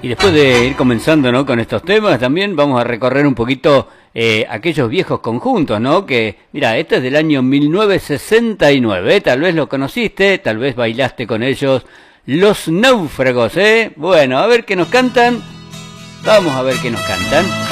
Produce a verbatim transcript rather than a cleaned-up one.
Y después de ir comenzando, ¿no?, con estos temas, también vamos a recorrer un poquito eh, aquellos viejos conjuntos, ¿no? Que, mira, este es del año mil novecientos sesenta y nueve, ¿eh? Tal vez lo conociste, tal vez bailaste con ellos. Los Náufragos, ¿eh? Bueno, a ver qué nos cantan. Vamos a ver qué nos cantan.